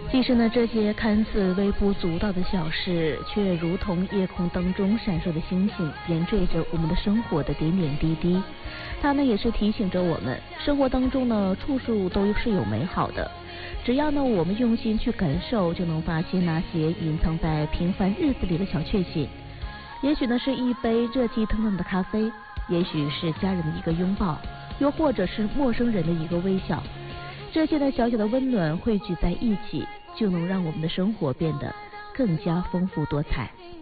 其实呢，这些看似微不足道的小事，却如同夜空当中闪烁的星星，点缀着我们的生活的点点滴滴。它呢，也是提醒着我们，生活当中呢，处处都是有美好的。只要呢，我们用心去感受，就能发现那些隐藏在平凡日子里的小确幸。也许呢，是一杯热气腾腾的咖啡，也许是家人的一个拥抱，又或者是陌生人的一个微笑。这些呢，小小的温暖汇聚在一起，就能让我们的生活变得更加丰富多彩。